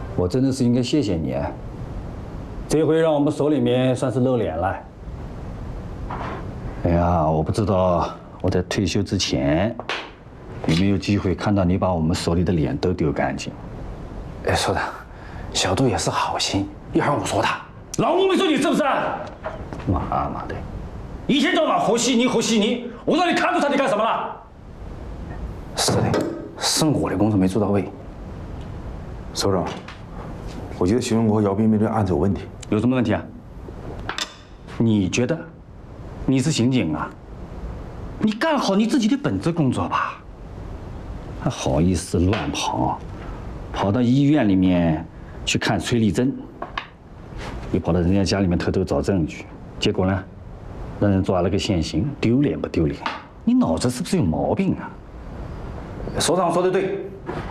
我真的是应该谢谢你，这回让我们手里面算是露脸了。哎呀，我不知道我在退休之前有没有机会看到你把我们手里的脸都丢干净。 哎，所长，小杜也是好心，一会儿我说他。老吴没说你是不是？ 妈的！ 一天到晚和稀泥和稀泥，我让你看住他，你干什么了？是的，是我的工作没做到位。 首长，我觉得徐荣国、姚彬彬这案子有问题。 有什么问题啊？你觉得？你是刑警啊？你干好你自己的本职工作吧。还好意思乱跑，跑到医院里面去看崔丽珍，又跑到人家家里面偷偷找证据，结果呢，让人抓了个现行，丢脸不丢脸？你脑子是不是有毛病啊？ 首长说的对。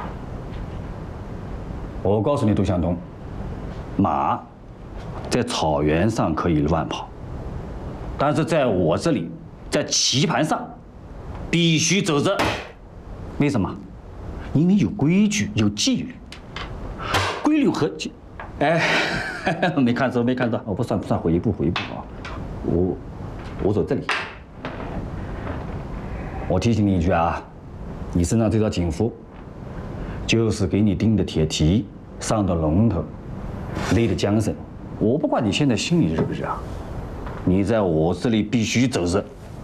我告诉你，杜向东，马在草原上可以乱跑，但是在我这里，在棋盘上必须走着。为什么？因为有规矩，有纪律。规律和纪，哎，没看错，没看错，我不算，回一步啊。我走这里。我提醒你一句啊，你身上这条警服，就是给你钉的铁蹄，上的龙头，勒的缰绳。我不管你现在心里热不热啊，你在我这里必须走着。